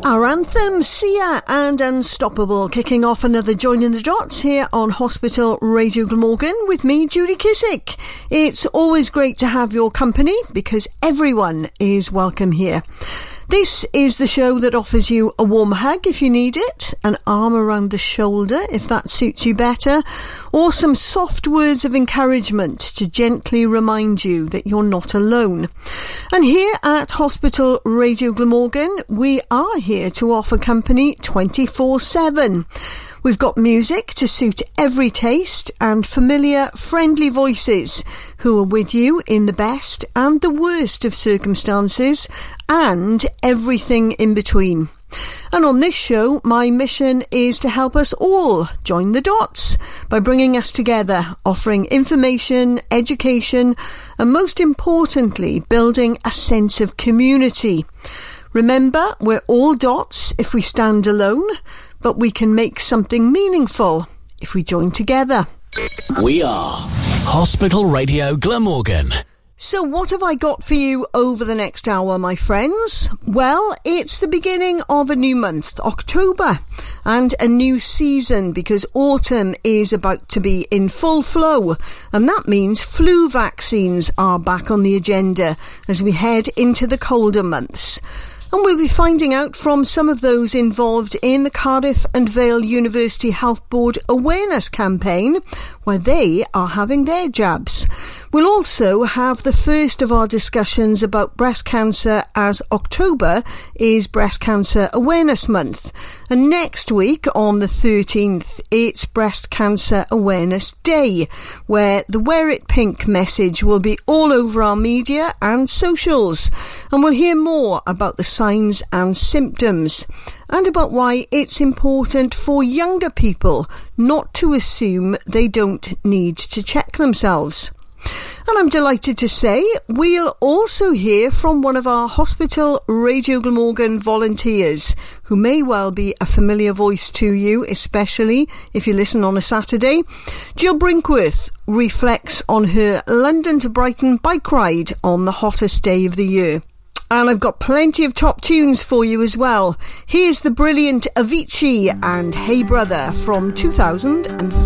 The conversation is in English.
Our anthem, Sia and Unstoppable, kicking off another Joining the Dots here on Hospital Radio Glamorgan with me, Julie Kissick. It's always great to have your company because everyone is welcome here. This is the show that offers you a warm hug if you need it, an arm around the shoulder if that suits you better, or some soft words of encouragement to gently remind you that you're not alone. And here at Hospital Radio Glamorgan, we are here to offer company 24/7. We've got music to suit every taste and familiar, friendly voices who are with you in the best and the worst of circumstances and everything in between. And on this show, my mission is to help us all join the dots by bringing us together, offering information, education, and most importantly, building a sense of community. Remember, we're all dots if we stand alone, but we can make something meaningful if we join together. We are Hospital Radio Glamorgan. So what have I got for you over the next hour, my friends? Well, it's the beginning of a new month, October, and a new season because autumn is about to be in full flow, and that means flu vaccines are back on the agenda as we head into the colder months. And we'll be finding out from some of those involved in the Cardiff and Vale University Health Board awareness campaign where they are having their jabs. We'll also have the first of our discussions about breast cancer as October is Breast Cancer Awareness Month. And next week on the 13th, it's Breast Cancer Awareness Day, where the Wear It Pink message will be all over our media and socials. And we'll hear more about the signs and symptoms and about why it's important for younger people not to assume they don't need to check themselves. And I'm delighted to say we'll also hear from one of our Hospital Radio Glamorgan volunteers who may well be a familiar voice to you, especially if you listen on a Saturday. Jill Brinkworth reflects on her London to Brighton bike ride on the hottest day of the year. And I've got plenty of top tunes for you as well. Here's the brilliant Avicii and Hey Brother from 2003.